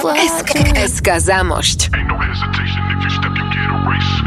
SK Zamość. Ain't no hesitation if you step, you get a race.